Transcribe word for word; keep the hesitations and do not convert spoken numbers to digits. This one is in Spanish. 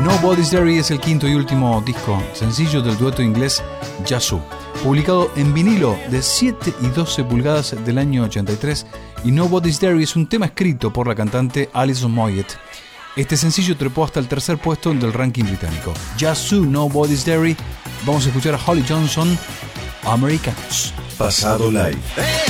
Nobody's Diary es el quinto y último disco sencillo del dueto inglés Yazoo, publicado en vinilo de siete y doce pulgadas del año ochenta y tres, y Nobody's Diary es un tema escrito por la cantante Alison Moyet. Este sencillo trepó hasta el tercer puesto del ranking británico. Yazoo, Nobody's Diary. Vamos a escuchar a Holly Johnson, Americanos. Pasado Live.